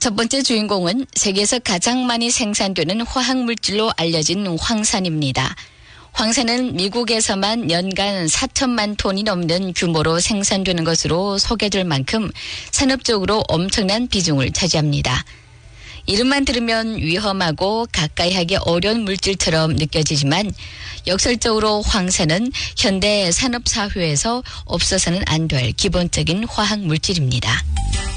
첫 번째 주인공은 세계에서 가장 많이 생산되는 화학물질로 알려진 황산입니다. 황산은 미국에서만 연간 4천만 톤이 넘는 규모로 생산되는 것으로 소개될 만큼 산업적으로 엄청난 비중을 차지합니다. 이름만 들으면 위험하고 가까이 하기 어려운 물질처럼 느껴지지만 역설적으로 황산은 현대 산업사회에서 없어서는 안 될 기본적인 화학물질입니다.